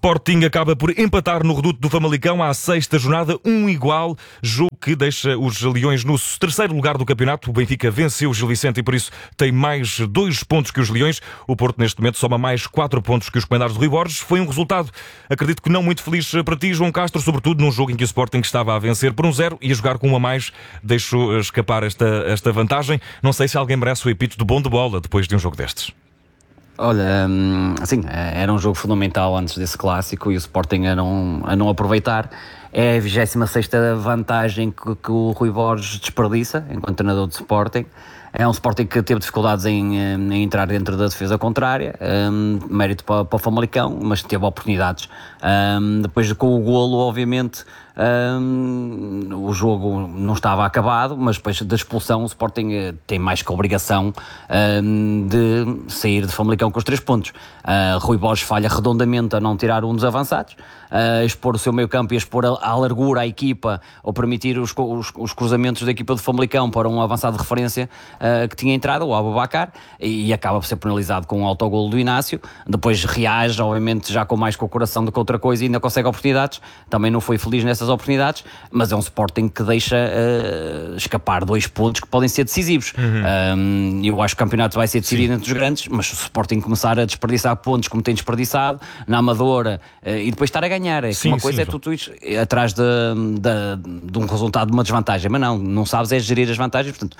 Sporting acaba por empatar no reduto do Famalicão à sexta jornada, igual, jogo que deixa os Leões no terceiro lugar do campeonato. O Benfica venceu o Gil Vicente e por isso tem mais 2 pontos que os Leões. O Porto neste momento soma mais 4 pontos que os Comandados de Rui Borges. Foi um resultado, acredito que não muito feliz para ti, João Castro, sobretudo num jogo em que o Sporting estava a vencer por 1-0 e a jogar com 1 a mais deixou escapar esta vantagem. Não sei se alguém merece o epíteto de bom de bola depois de um jogo destes. Olha, sim, era um jogo fundamental antes desse clássico e o Sporting a não aproveitar. É a 26ª vantagem que o Rui Borges desperdiça enquanto treinador de Sporting. É um Sporting que teve dificuldades em entrar dentro da defesa contrária, mérito para o Famalicão, mas teve oportunidades. Depois com o golo, obviamente, o jogo não estava acabado, mas depois da expulsão o Sporting tem mais que a obrigação de sair de Famalicão com os 3 pontos. Rui Borges falha redondamente a não tirar um dos avançados, expor o seu meio campo e expor a largura à equipa, ou permitir os cruzamentos da equipa de Famalicão para um avançado de referência que tinha entrado, o Aboubakar, e acaba por ser penalizado com um autogolo do Inácio. Depois reage, obviamente, já com mais com o coração do que outra coisa, e ainda consegue oportunidades. Também não foi feliz nessas oportunidades, mas é um Sporting que deixa escapar 2 pontos que podem ser decisivos. Eu acho que o campeonato vai ser decidido entre os grandes, mas se o Sporting começar a desperdiçar pontos como tem desperdiçado na Amadora e depois estar a ganhar, uma coisa é tu atrás de um resultado de uma desvantagem, mas não sabes é gerir as vantagens, portanto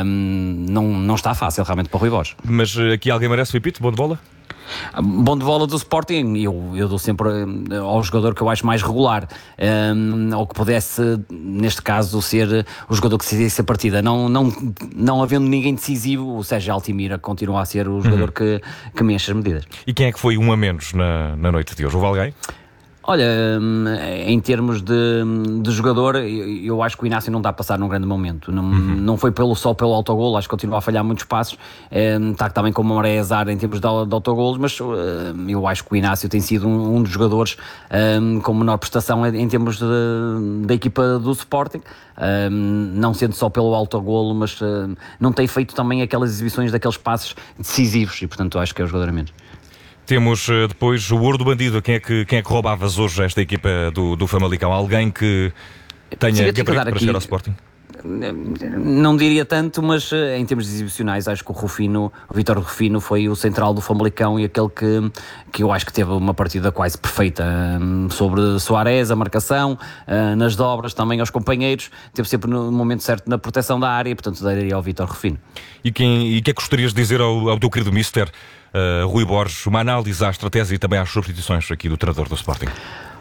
não está fácil realmente para o Rui Borges. Mas aqui alguém merece o epíteto, bom de bola? Bom de bola do Sporting, eu dou sempre ao jogador que eu acho mais regular, ou que pudesse, neste caso, ser o jogador que decidisse a partida, não havendo ninguém decisivo. O Sérgio Altimira continua a ser o jogador que mexe as medidas. E quem é que foi um a menos na noite de hoje? Houve alguém? Olha, em termos de jogador, eu acho que o Inácio não está a passar num grande momento. Não foi só pelo autogolo, acho que continua a falhar muitos passos. Está também com uma maré azar em termos de autogolos, mas eu acho que o Inácio tem sido um dos jogadores com menor prestação em termos da equipa do Sporting. Não sendo só pelo autogolo, mas não tem feito também aquelas exibições daqueles passos decisivos e, portanto, acho que é o jogador a menos. Temos depois o ouro do bandido. Quem é que roubavas hoje esta equipa do Famalicão? Alguém que tenha gabarito para chegar ao Sporting? Não diria tanto, mas em termos exibicionais acho que o Vítor Rufino foi o central do Famalicão e aquele que eu acho que teve uma partida quase perfeita sobre Soares, a marcação, nas dobras, também aos companheiros, teve sempre no momento certo na proteção da área, portanto daria ao Vítor Rufino. E que é que gostarias de dizer ao teu querido mister Rui Borges, uma análise à estratégia e também às substituições aqui do treinador do Sporting?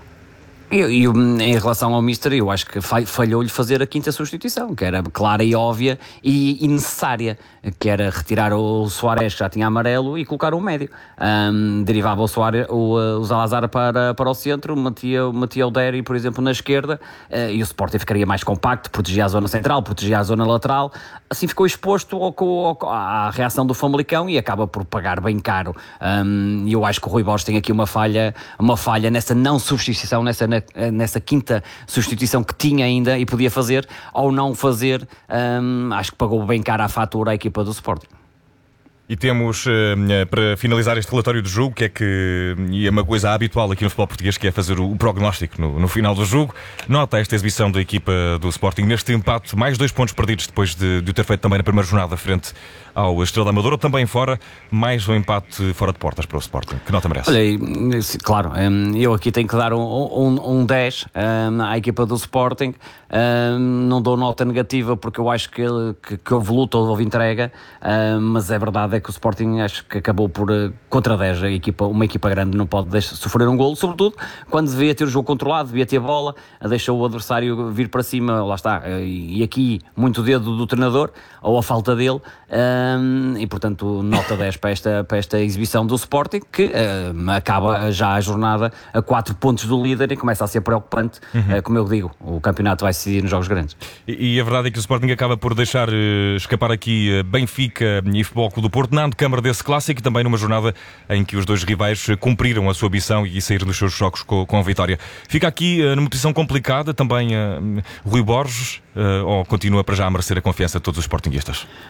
Em relação ao Mister, eu acho que falhou-lhe fazer a 5ª substituição, que era clara e óbvia e necessária, que era retirar o Soares, que já tinha amarelo, e colocar o médio. Derivava o Zalazar para o centro, metia o Derry, por exemplo, na esquerda, e o Sporting ficaria mais compacto, protegia a zona central, protegia a zona lateral. Assim ficou exposto à reação do Famalicão e acaba por pagar bem caro. E eu acho que o Rui Borges tem aqui uma falha nessa não substituição, nessa 5ª substituição que tinha ainda e podia fazer, ao não fazer, acho que pagou bem caro a fatura à equipa do Sporting. E temos, para finalizar este relatório do jogo, e é uma coisa habitual aqui no futebol português, que é fazer o prognóstico no final do jogo. Nota esta exibição da equipa do Sporting neste empate, mais 2 pontos perdidos depois de o ter feito também na primeira jornada frente ao Estrela da Amadora, também fora, mais um empate fora de portas para o Sporting. Que nota merece? Olha, claro, eu aqui tenho que dar um 10 à equipa do Sporting. Não dou nota negativa porque eu acho que houve luta, houve entrega, mas é verdade que o Sporting acho que acabou por contra 10, uma equipa grande não pode sofrer um golo, sobretudo quando devia ter o jogo controlado, devia ter bola, deixou o adversário vir para cima, lá está, e aqui muito dedo do treinador, ou a falta dele, e portanto nota 10 para esta exibição do Sporting, que acaba já a jornada a 4 pontos do líder e começa a ser preocupante. Como eu digo, o campeonato vai se decidir nos jogos grandes. E a verdade é que o Sporting acaba por deixar escapar aqui Benfica e Futebol Clube do Porto na antecâmara desse clássico, e também numa jornada em que os dois rivais cumpriram a sua missão e saíram dos seus jogos com a vitória. Fica aqui numa posição complicada também Rui Borges, ou continua para já a merecer a confiança de todos os sportinguistas?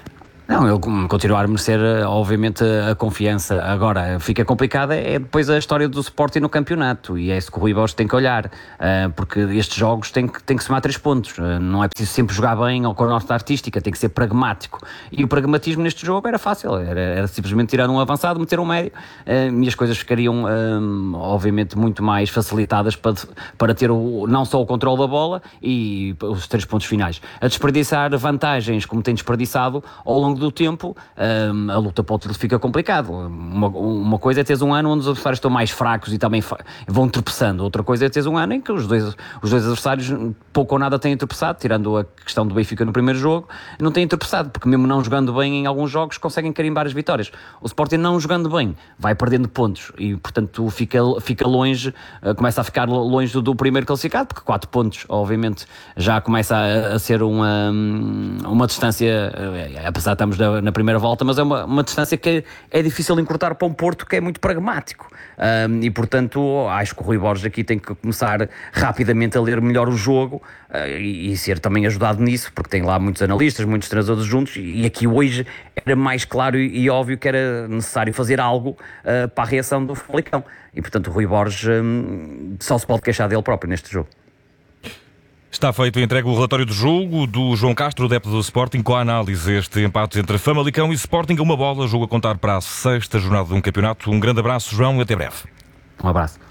Não, ele continuar a merecer, obviamente, a confiança. Agora, fica complicada é depois a história do Sporting no campeonato, e é isso que o Rui Borges tem que olhar, porque estes jogos têm que somar 3 pontos. Não é preciso sempre jogar bem ou com a nossa artística, tem que ser pragmático. E o pragmatismo neste jogo era fácil, era simplesmente tirar um avançado, meter um médio, e as coisas ficariam, obviamente, muito mais facilitadas para ter não só o controle da bola e os 3 pontos finais. A desperdiçar vantagens, como tem desperdiçado, ao longo do tempo, a luta para o título fica complicado. Uma coisa é teres um ano onde os adversários estão mais fracos e também vão tropeçando. Outra coisa é teres um ano em que os dois adversários pouco ou nada têm tropeçado, tirando a questão do Benfica no primeiro jogo, não têm tropeçado, porque mesmo não jogando bem em alguns jogos conseguem carimbar as vitórias. O Sporting não jogando bem vai perdendo pontos e, portanto, fica longe, começa a ficar longe do primeiro classificado, porque 4 pontos, obviamente, já começa a ser uma distância, apesar de estamos na primeira volta, mas é uma distância que é difícil encurtar para um Porto que é muito pragmático, e portanto acho que o Rui Borges aqui tem que começar rapidamente a ler melhor o jogo, e ser também ajudado nisso, porque tem lá muitos analistas, muitos treinadores juntos, e aqui hoje era mais claro e óbvio que era necessário fazer algo para a reação do Famalicão, e portanto o Rui Borges só se pode queixar dele próprio neste jogo. Está feito e entregue o relatório do jogo do João Castro, adepto do Sporting, com a análise este empate entre Famalicão e Sporting, uma bola, jogo a contar para a 6ª jornada de um campeonato. Um grande abraço, João, e até breve. Um abraço.